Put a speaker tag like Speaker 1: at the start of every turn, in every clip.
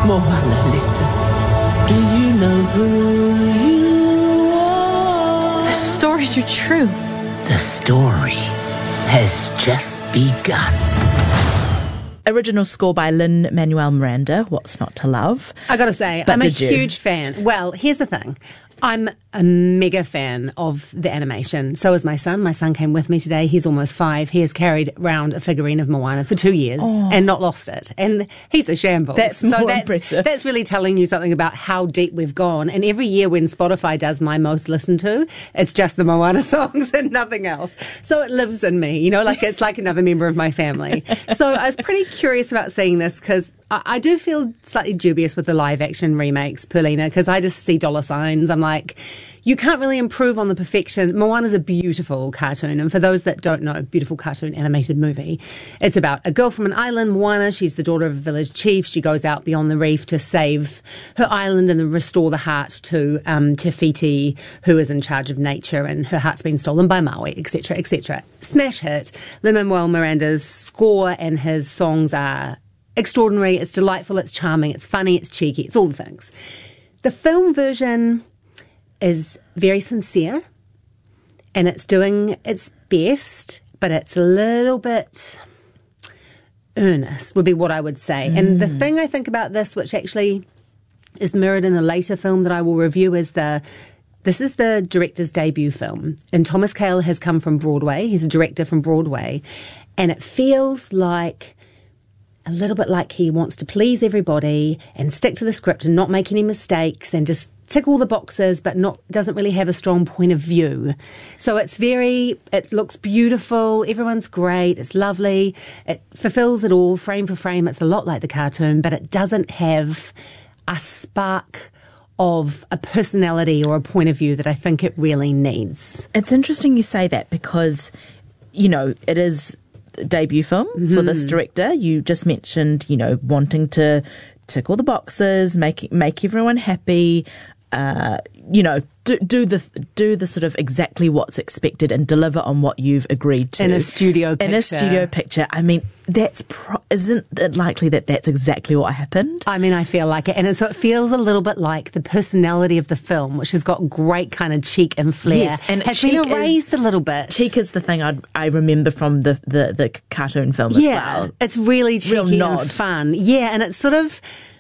Speaker 1: Moana, listen. Do you know who you are?
Speaker 2: The stories are true.
Speaker 1: The story has just begun.
Speaker 3: Original score by Lin-Manuel Miranda, What's Not to Love.
Speaker 4: I gotta say,
Speaker 3: But
Speaker 4: I'm a
Speaker 3: did you?
Speaker 4: huge fan. Well, here's the thing. I'm a mega fan of the animation. So is my son. My son came with me today. He's almost 5. He has carried around a figurine of Moana for 2 years and not lost it. And he's a shambles.
Speaker 3: That's more impressive.
Speaker 4: That's really telling you something about how deep we've gone. And every year when Spotify does my most listened to, it's just the Moana songs and nothing else. So it lives in me, you know, like it's like another member of my family. So I was pretty curious about seeing this because I do feel slightly dubious with the live action remakes, Paulina, because I just see dollar signs. I'm like, you can't really improve on the perfection. Moana's a beautiful cartoon, and for those that don't know, beautiful cartoon animated movie. It's about a girl from an island, Moana. She's the daughter of a village chief. She goes out beyond the reef to save her island and then restore the heart to Te Fiti, who is in charge of nature, and her heart's been stolen by Maui, etc., etc. Smash hit. Lin-Manuel Miranda's score and his songs are extraordinary. It's delightful, it's charming, it's funny, it's cheeky, it's all the things. The film version is very sincere and it's doing its best, but it's a little bit earnest, would be what I would say. And the thing I think about this, which actually is mirrored in a later film that I will review, is this is the director's debut film. And Thomas Kail has come from Broadway. He's a director from Broadway. And it feels like a little bit like he wants to please everybody and stick to the script and not make any mistakes and just tick all the boxes, but doesn't really have a strong point of view. So it looks beautiful. Everyone's great. It's lovely. It fulfills it all frame for frame. It's a lot like the cartoon, but it doesn't have a spark of a personality or a point of view that I think it really needs.
Speaker 3: It's interesting you say that because, you know, it is debut film for this director. You just mentioned, you know, wanting to tick all the boxes, make everyone happy, you know, do the sort of exactly what's expected and deliver on what you've agreed to
Speaker 4: In a studio picture.
Speaker 3: I mean, isn't it likely that that's exactly what happened?
Speaker 4: I mean, I feel like it. And so it feels a little bit like the personality of the film, which has got great kind of cheek and flair,
Speaker 3: Yes, and
Speaker 4: has been erased a little bit.
Speaker 3: Cheek is the thing I remember from the cartoon film as well.
Speaker 4: It's really cheeky
Speaker 3: Real nod.
Speaker 4: and fun. Yeah, and it's sort of,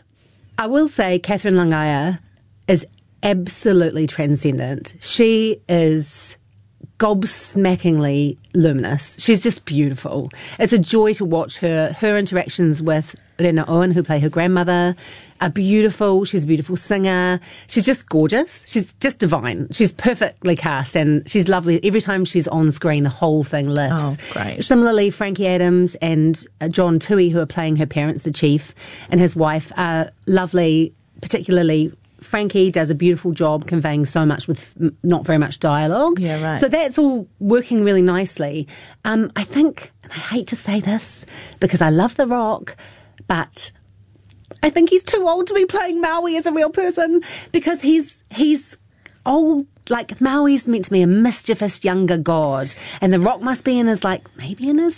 Speaker 4: I will say, Catherine Langaya is absolutely transcendent. She is gobsmackingly luminous. She's just beautiful. It's a joy to watch her. Her interactions with Rena Owen, who play her grandmother, are beautiful. She's a beautiful singer. She's just gorgeous. She's just divine. She's perfectly cast and she's lovely. Every time she's on screen, the whole thing lifts.
Speaker 3: Oh, great.
Speaker 4: Similarly, Frankie Adams and John Tui, who are playing her parents, the chief, and his wife, are lovely, particularly Frankie does a beautiful job conveying so much with not very much dialogue.
Speaker 3: Yeah, right.
Speaker 4: So that's all working really nicely. I think, and I hate to say this because I love The Rock, but I think he's too old to be playing Maui as a real person because he's old. Like, Maui's meant to be a mischievous younger god, and The Rock must be maybe in his